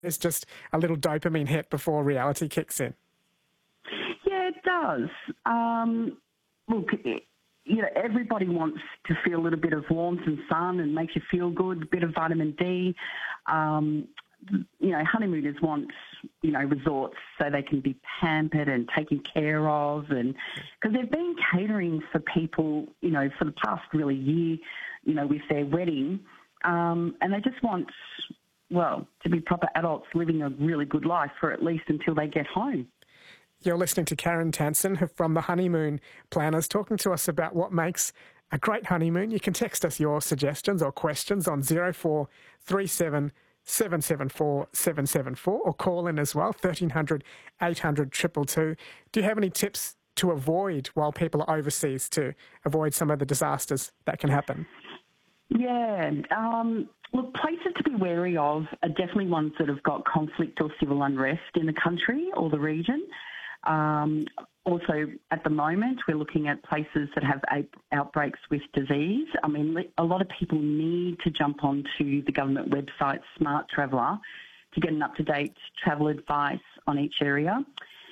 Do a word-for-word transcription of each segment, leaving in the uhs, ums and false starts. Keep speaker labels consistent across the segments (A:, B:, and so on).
A: It's just a little dopamine hit before reality kicks in.
B: Yeah, it does. Um, look, it, you know, everybody wants to feel a little bit of warmth and sun and makes you feel good, a bit of vitamin D. Um, you know, honeymooners want, you know, resorts so they can be pampered and taken care of, and because they've been catering for people, you know, for the past really year, you know, with their wedding, um, and they just want, well, to be proper adults living a really good life for at least until they get home.
A: You're listening to Karen Tansen from the Honeymoon Planners, talking to us about what makes a great honeymoon. You can text us your suggestions or questions on zero four three seven seven seven four seven seven four or call in as well, thirteen hundred eight hundred two two two. Do you have any tips to avoid while people are overseas to avoid some of the disasters that can happen?
B: Yeah, um, look, places to be wary of are definitely ones that have got conflict or civil unrest in the country or the region. Um, also, at the moment, we're looking at places that have outbreaks with disease. I mean, a lot of people need to jump onto the government website, Smart Traveller, to get an up-to-date travel advice on each area.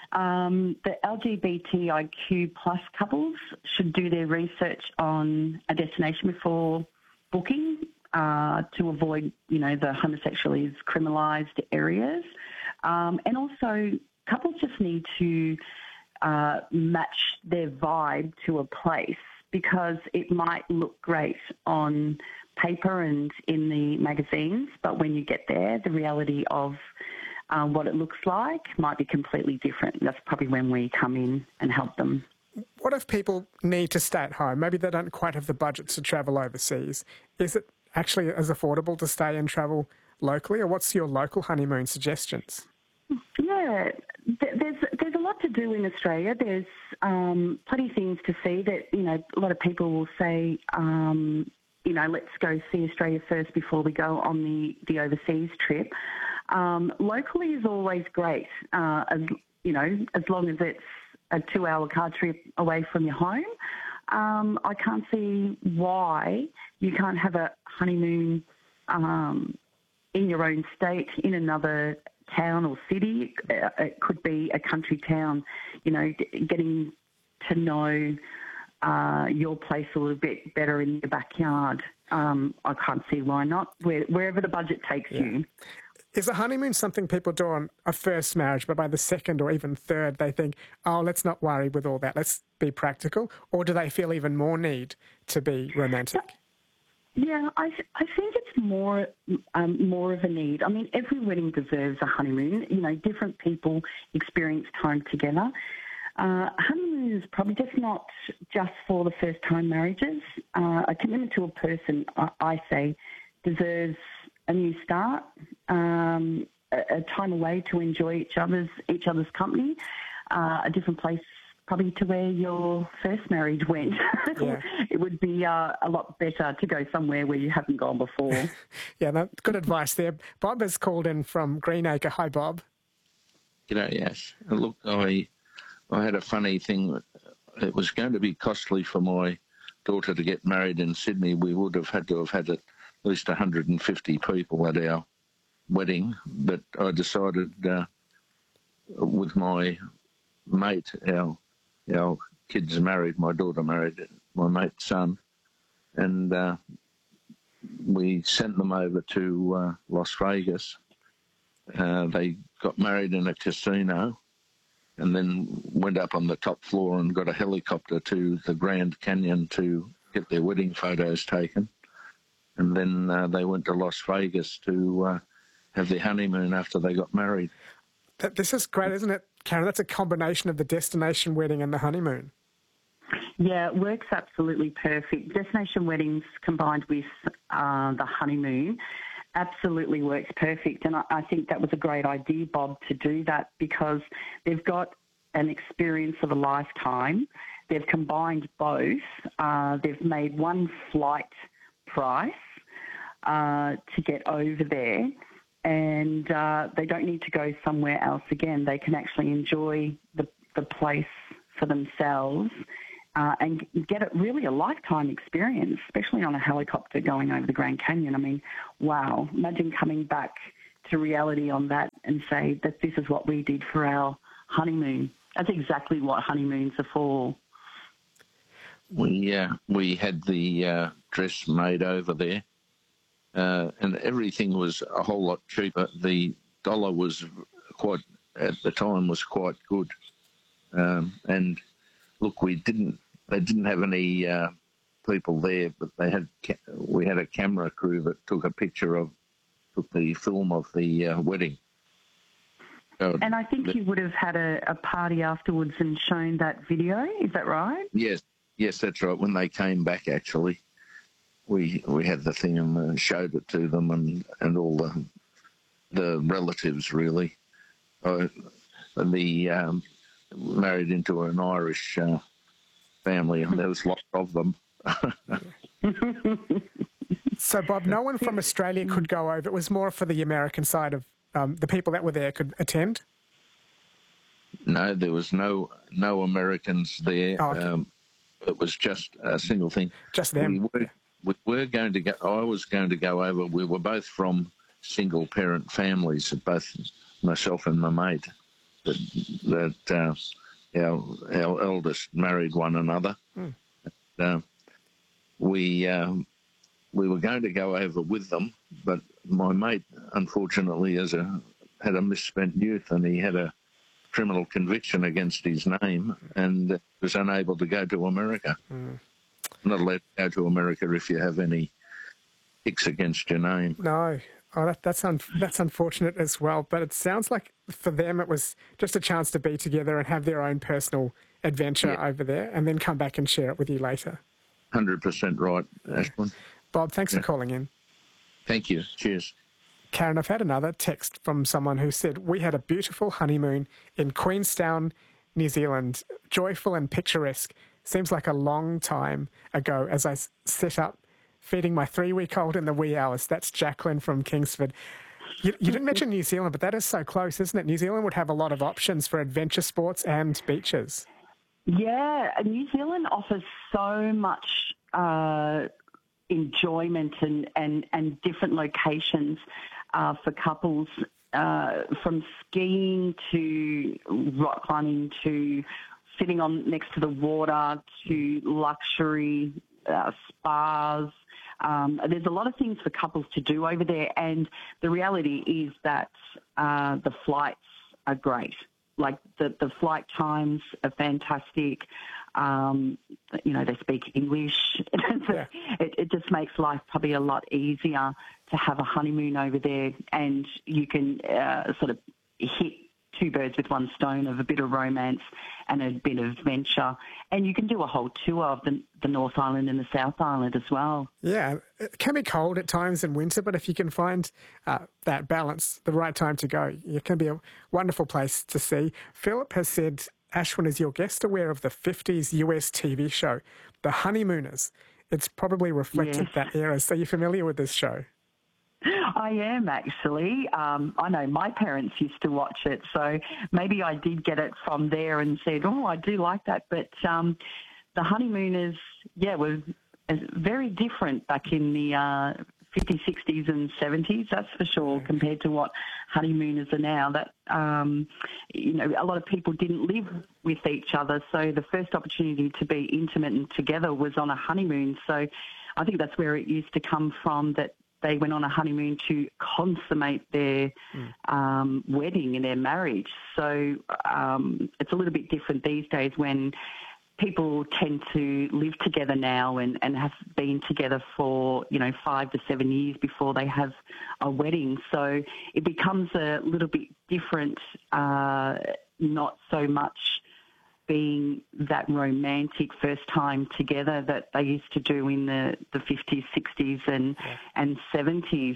B: Um, the L G B T I Q plus couples should do their research on a destination before booking uh, to avoid, you know, the homosexually criminalised areas. Um, and also, couples just need to uh, match their vibe to a place, because it might look great on paper and in the magazines, but when you get there, the reality of um, what it looks like might be completely different. That's probably when we come in and help them.
A: What if people need to stay at home? Maybe they don't quite have the budget to travel overseas. Is it actually as affordable to stay and travel locally, or what's your local honeymoon suggestions?
B: Yeah, there's there's a lot to do in Australia. There's um, plenty of things to see that, you know, a lot of people will say, um, you know, let's go see Australia first before we go on the, the overseas trip. Um, locally is always great, uh, as, you know, as long as it's a two-hour car trip away from your home. Um, I can't see why you can't have a honeymoon um, in your own state, in another town or city. It could be a country town, you know, getting to know uh, your place a little bit better in your backyard. Um, I can't see why not, Where, wherever the budget takes yeah. you.
A: Is a honeymoon something people do on a first marriage, but by the second or even third they think, oh, let's not worry with all that, let's be practical? Or do they feel even more need to be romantic?
B: Yeah, I, I think it's more um, more of a need. I mean, every wedding deserves a honeymoon. You know, different people experience time together. Uh, honeymoon is probably just not just for the first-time marriages. Uh, a commitment to a person, I, I say, deserves a new start, um, a, a time away to enjoy each other's each other's company, uh, a different place probably to where your first marriage went. Yeah. It would be uh, a lot better to go somewhere where you haven't gone before.
A: Yeah, no, good advice there. Bob has called in from Greenacre. Hi, Bob.
C: G'day, Ash. Look, I I had a funny thing. It was going to be costly for my daughter to get married in Sydney. We would have had to have had at least one hundred fifty people at our wedding, but I decided uh, with my mate, our our kids married, my daughter married my mate's son, and uh, we sent them over to uh, Las Vegas. Uh, they got married in a casino and then went up on the top floor and got a helicopter to the Grand Canyon to get their wedding photos taken. And then uh, they went to Las Vegas to uh, have their honeymoon after they got married.
A: This is great, isn't it, Karen? That's a combination of the destination wedding and the honeymoon.
B: Yeah, it works absolutely perfect. Destination weddings combined with uh, the honeymoon absolutely works perfect. And I, I think that was a great idea, Bob, to do that, because they've got an experience of a lifetime. They've combined both. Uh, they've made one flight price uh, to get over there, and uh, they don't need to go somewhere else again. They can actually enjoy the, the place for themselves uh, and get it really a lifetime experience, especially on a helicopter going over the Grand Canyon. I mean, wow, imagine coming back to reality on that and say that this is what we did for our honeymoon. That's exactly what honeymoons are for.
C: We uh, we had the uh, dress made over there, uh, and everything was a whole lot cheaper. The dollar was quite, at the time, was quite good. Um, and look, we didn't, they didn't have any uh, people there, but they had, we had a camera crew that took a picture of, took the film of the uh, wedding. So,
B: and I think you would have had a, a party afterwards and shown that video, is that right?
C: Yes, yes, that's right. When they came back, actually, we we had the thing and uh, showed it to them and, and all the the relatives, really. Uh, the um, married into an Irish uh, family, and there was lots of them.
A: So, Bob, no one from Australia could go over. It was more for the American side of um, the people that were there could attend?
C: No, there was no no Americans there.
A: Oh, okay.
C: um, it was just a single thing.
A: Just them.
C: We were, we were going to go. I was going to go over. We were both from single parent families, both myself and my mate. That, that uh, our our eldest married one another. Hmm. Uh, we um, we were going to go over with them, but my mate, unfortunately, has a had a misspent youth, and he had a criminal conviction against his name, and was unable to go to America. Mm. Not allowed to go to America if you have any ticks against your name.
A: No. Oh, that, that's un- that's unfortunate as well. But it sounds like for them it was just a chance to be together and have their own personal adventure yeah. over there, and then come back and share it with you later.
C: one hundred percent right, Ashwin.
A: Bob, thanks
C: yeah.
A: for calling in.
C: Thank you. Cheers.
A: Karen, I've had another text from someone who said, we had a beautiful honeymoon in Queenstown, New Zealand, joyful and picturesque. Seems like a long time ago as I set up feeding my three-week-old in the wee hours. That's Jacqueline from Kingsford. You, you didn't mention New Zealand, but that is so close, isn't it? New Zealand would have a lot of options for adventure sports and beaches.
B: Yeah, New Zealand offers so much uh, enjoyment and, and, and different locations uh, for couples, uh, from skiing to rock climbing to sitting on next to the water to luxury uh, spas. Um, there's a lot of things for couples to do over there, and the reality is that uh, the flights are great. Like the, the flight times are fantastic. Um, you know, they speak English.
A: Yeah.
B: it, it just makes life probably a lot easier to have a honeymoon over there, and you can uh, sort of hit two birds with one stone of a bit of romance and a bit of adventure. And you can do a whole tour of the, the North Island and the South Island as well.
A: Yeah, it can be cold at times in winter, but if you can find uh, that balance, the right time to go, it can be a wonderful place to see. Philip has said, Ashwin, is your guest aware of the fifties U S T V show, The Honeymooners? It's probably reflected
B: yes.
A: that era. So you're familiar with this show?
B: I am, actually. Um, I know my parents used to watch it, so maybe I did get it from there and said, oh, I do like that. But um, the Honeymooners, yeah, were very different back in the uh, fifties, sixties and seventies, that's for sure, compared to what honeymooners are now. That, um, you know, a lot of people didn't live with each other, so the first opportunity to be intimate and together was on a honeymoon. So I think that's where it used to come from, that they went on a honeymoon to consummate their mm. um, wedding and their marriage. So um, it's a little bit different these days when people tend to live together now and, and have been together for, you know, five to seven years before they have a wedding. So it becomes a little bit different, uh, not so much being that romantic first time together that they used to do in the, the fifties, sixties and, yeah. and seventies.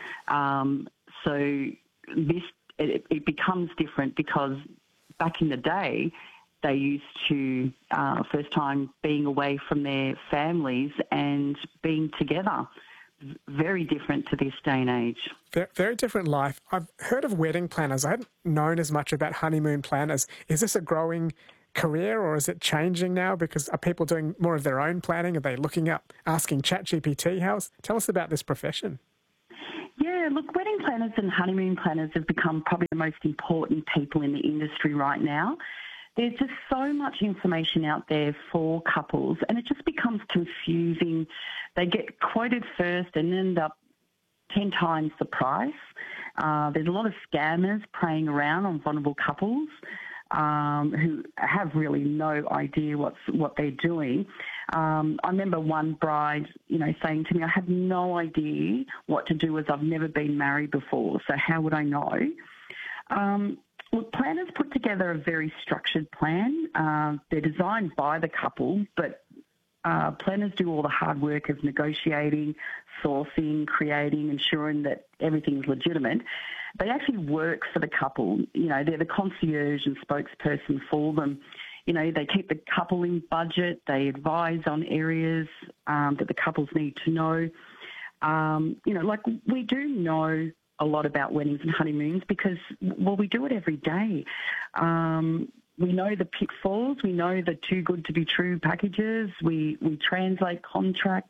B: Um, so this, it, it becomes different because back in the day, they used to, uh, first time being away from their families and being together. Very different to this day and age.
A: Very, very different life. I've heard of wedding planners. I hadn't known as much about honeymoon planners. Is this a growing career, or is it changing now? Because are people doing more of their own planning? Are they looking up, asking ChatGPT? How's, tell us about this profession.
B: Yeah, look, wedding planners and honeymoon planners have become probably the most important people in the industry right now. There's just so much information out there for couples, and it just becomes confusing. They get quoted first and end up ten times the price. Uh, there's a lot of scammers preying around on vulnerable couples um, who have really no idea what's what they're doing. Um, I remember one bride, you know, saying to me, "I have no idea what to do as I've never been married before, so how would I know?" Um, Look, planners put together a very structured plan. Uh, they're designed by the couple, but uh, planners do all the hard work of negotiating, sourcing, creating, ensuring that everything's legitimate. They actually work for the couple. You know, they're the concierge and spokesperson for them. You know, they keep the couple in budget. They advise on areas um, that the couples need to know. Um, you know, like we do know a lot about weddings and honeymoons because, well, we do it every day. Um, we know the pitfalls. We know the too good to be true packages. We, we translate contracts,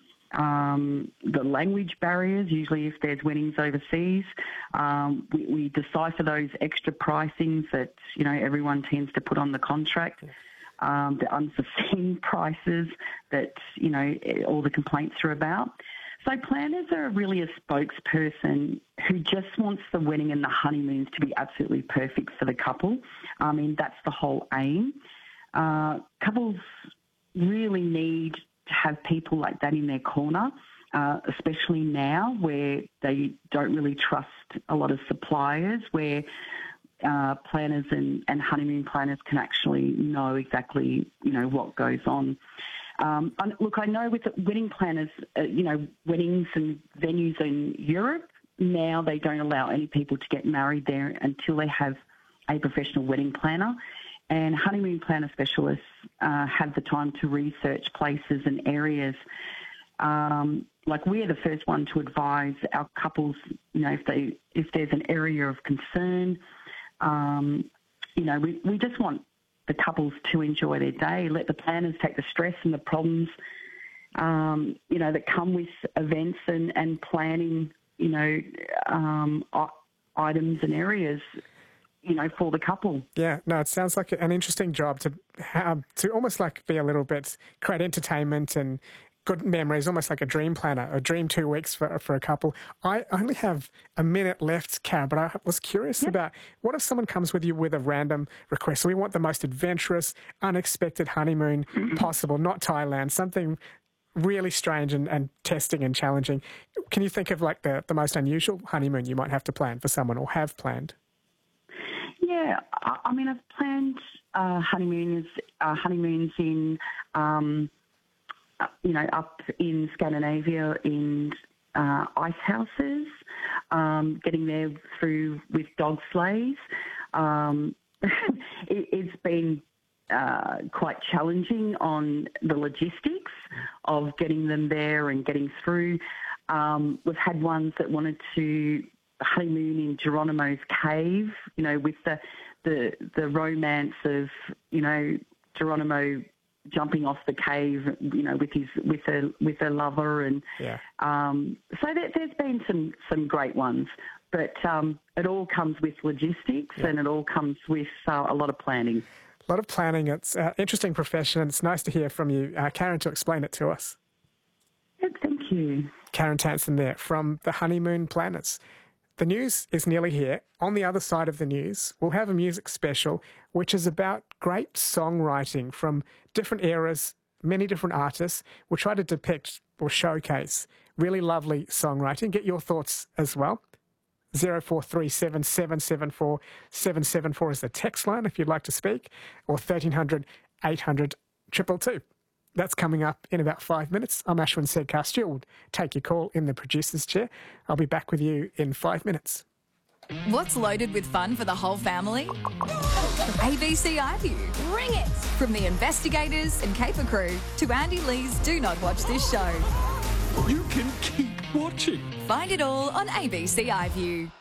B: um, the language barriers, usually if there's weddings overseas. Um, we, we decipher those extra pricings that, you know, everyone tends to put on the contract. Um, the unforeseen prices that, you know, all the complaints are about. So planners are really a spokesperson who just wants the wedding and the honeymoons to be absolutely perfect for the couple. I mean, that's the whole aim. Uh, couples really need to have people like that in their corner, uh, especially now where they don't really trust a lot of suppliers, where uh, planners and, and honeymoon planners can actually know exactly, you know, what goes on. Um, look, I know with wedding planners, uh, you know, weddings and venues in Europe, now they don't allow any people to get married there until they have a professional wedding planner. And honeymoon planner specialists uh, have the time to research places and areas. Um, like we're the first one to advise our couples, you know, if they if there's an area of concern. Um, you know, we, we just want the couples to enjoy their day, let the planners take the stress and the problems, um, you know, that come with events and, and planning, you know, um, items and areas, you know, for the couple.
A: Yeah, no, it sounds like an interesting job to have, to almost like be a little bit, create entertainment and good memories, almost like a dream planner, a dream two weeks for for a couple. I only have a minute left, Karen, but I was curious yep. about what if someone comes with you with a random request? So we want the most adventurous, unexpected honeymoon mm-hmm. possible, not Thailand, something really strange and, and testing and challenging. Can you think of like the, the most unusual honeymoon you might have to plan for someone or have planned?
B: Yeah, I mean, I've planned uh, honeymoons, uh, honeymoons in... Um, you know, up in Scandinavia in uh, ice houses, um, getting there through with dog sleighs. Um, it, it's been uh, quite challenging on the logistics of getting them there and getting through. Um, we've had ones that wanted to honeymoon in Geronimo's cave, you know, with the, the, the romance of, you know, Geronimo jumping off the cave, you know, with his with a with a lover, and
A: yeah.
B: um, so there, there's been some some great ones, but um, it all comes with logistics, yeah. and it all comes with uh, a lot of planning.
A: A lot of planning. It's an interesting profession, and it's nice to hear from you, uh, Karen, to explain it to us.
B: Yeah, thank you,
A: Karen Tanson there from the Honeymoon Planners. The news is nearly here. On the other side of the news, we'll have a music special, which is about great songwriting from different eras, many different artists. We'll try to depict or showcase really lovely songwriting. Get your thoughts as well. zero four three seven, seven seven four, seven seven four is the text line if you'd like to speak, or thirteen hundred, eight hundred, two two two. That's coming up in about five minutes. I'm Ashwin Sedkar. We'll take your call in the producer's chair. I'll be back with you in five minutes.
D: What's loaded with fun for the whole family? A B C iView. Bring it! From the investigators and caper crew to Andy Lee's Do Not Watch This Show.
E: You can keep watching.
D: Find it all on A B C iView.